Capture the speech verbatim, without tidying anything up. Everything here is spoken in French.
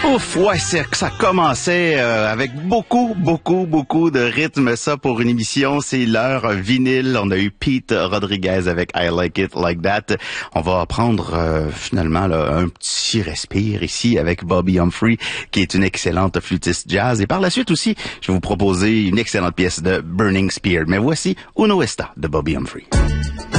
Ouf, ouais, c'est que ça commençait euh, avec beaucoup, beaucoup, beaucoup de rythme. Ça, pour une émission, c'est l'heure vinyle. On a eu Pete Rodriguez avec I Like It Like That. On va prendre euh, finalement là, un petit respire ici avec Bobby Humphrey, qui est une excellente flûtiste jazz. Et par la suite aussi, je vais vous proposer une excellente pièce de Burning Spear. Mais voici Uno Esta de Bobby Humphrey.